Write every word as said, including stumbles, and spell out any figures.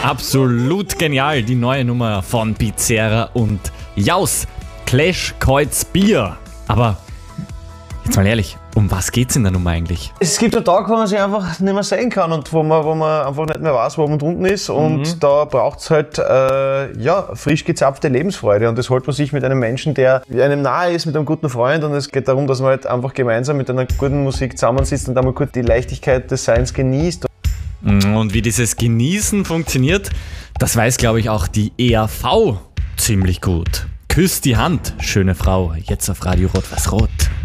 Absolut genial, die neue Nummer von Bizerra und Jaus. Clash Kreuz Bier. Aber jetzt mal ehrlich, um was geht's in der Nummer eigentlich? Es gibt einen Tag, wo man sich einfach nicht mehr sehen kann und wo man, wo man einfach nicht mehr weiß, wo man unten ist. Und mhm. da braucht es halt äh, ja, frisch gezapfte Lebensfreude. Und das holt man sich mit einem Menschen, der einem nahe ist, mit einem guten Freund. Und es geht darum, dass man halt einfach gemeinsam mit einer guten Musik zusammensitzt und einmal kurz die Leichtigkeit des Seins genießt. Und wie dieses Genießen funktioniert, das weiß, glaube ich, auch die E R V ziemlich gut. Küsst die Hand, schöne Frau, jetzt auf Radio Rot-Weiß Rot.